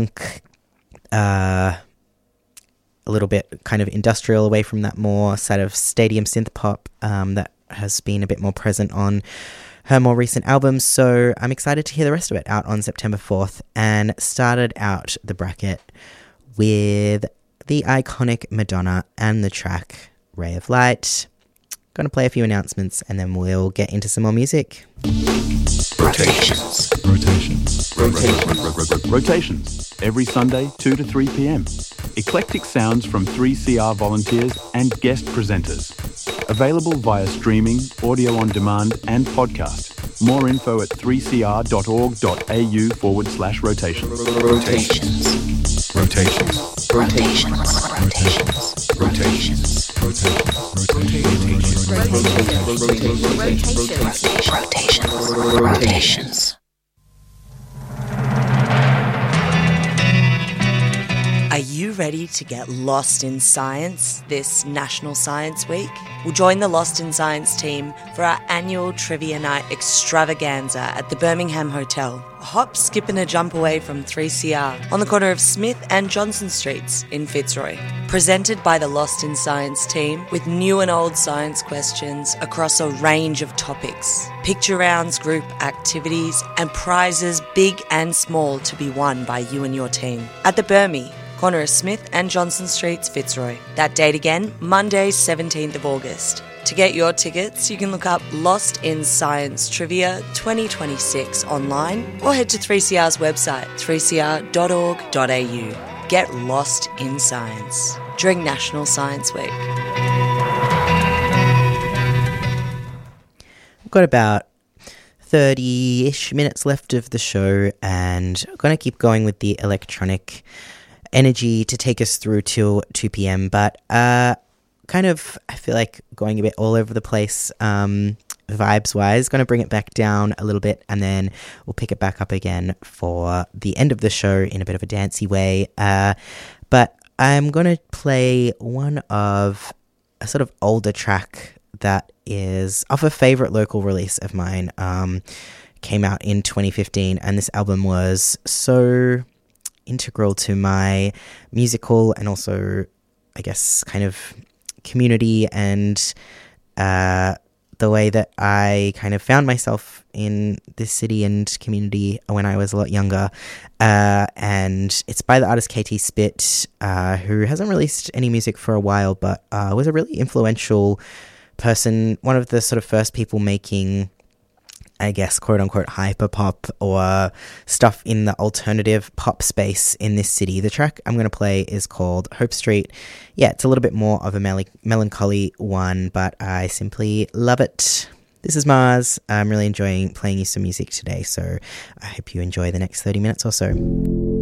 a little bit kind of industrial away from that more sort of stadium synth pop that has been a bit more present on her more recent albums. So I'm excited to hear the rest of it out on September 4th, and started out the bracket with the iconic Madonna and the track Ray of Light. Going to play a few announcements and then we'll get into some more music. Rotations. Every Sunday, 2 to 3 p.m. Eclectic sounds from 3CR volunteers and guest presenters. Available via streaming, audio on demand and podcast. More info at 3cr.org.au/rotations. Rotations. Are you ready to get lost in science this National Science Week? We'll join the Lost in Science team for our annual Trivia Night extravaganza at the Birmingham Hotel, a hop, skip and a jump away from 3CR on the corner of Smith and Johnson Streets in Fitzroy. Presented by the Lost in Science team with new and old science questions across a range of topics, picture rounds, group activities and prizes big and small to be won by you and your team. At the Birmi, corner of Smith and Johnson Streets, Fitzroy. That date again, Monday, 17th of August. To get your tickets, you can look up Lost in Science Trivia 2026 online or head to 3CR's website, 3cr.org.au. Get lost in science during National Science Week. We've got about 30-ish minutes left of the show, and I'm going to keep going with the electronic energy to take us through till 2 p.m, but kind of, I feel like going a bit all over the place vibes-wise. Going to bring it back down a little bit, and then we'll pick it back up again for the end of the show in a bit of a dancey way. But I'm going to play one of a sort of older track that is off a favourite local release of mine. Came out in 2015, and this album was so integral to my musical and also, I guess, kind of community and the way that I kind of found myself in this city and community when I was a lot younger. And it's by the artist KT Spit, who hasn't released any music for a while, but was a really influential person, one of the sort of first people making, I guess, quote-unquote hyper-pop or stuff in the alternative pop space in this city. The track I'm going to play is called Hope Street. Yeah, it's a little bit more of a melancholy one, but I simply love it. This is Mars. I'm really enjoying playing you some music today, so I hope you enjoy the next 30 minutes or so.